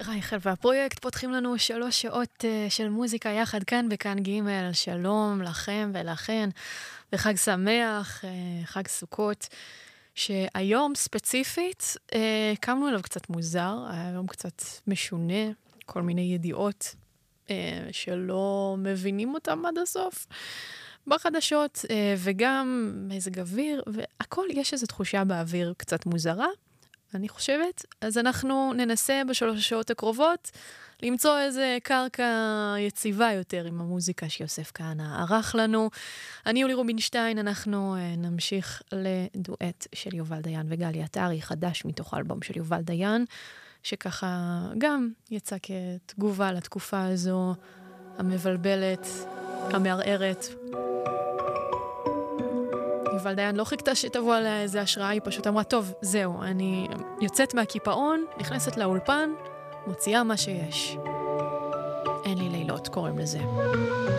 רייכל והפרויקט פותחים לנו 3 שעות של מוזיקה יחד כאן בכאן ג'. שלום לכם ולכן, וחג שמח, חג סוכות, שהיום ספציפית קמנו אליו קצת מוזר, היום קצת משונה, כל מיני ידיעות שלא מבינים אותם עד הסוף בחדשות, וגם מזג אוויר, והכל יש איזו תחושה באוויר קצת מוזרה, אני חושבת. אז אנחנו ננסה ב3 שעות הקרובות למצוא איזה קרקע יציבה יותר עם המוזיקה שיוסף כהנא ערך לנו. אני יולי רובינשטיין, אנחנו נמשיך לדואט של יובל דיין וגלי עטרי, חדש מתוך האלבום של יובל דיין, שככה גם יצא כתגובה לתקופה הזו המבלבלת, המערערת. יובל דיין לא חיכתה שתבוא עליה איזה השראה, היא פשוט אמרה, טוב, זהו, אני יוצאת מהכיפאון, נכנסת לאולפן, מוציאה מה שיש. אין לי לילות, קוראים לזה.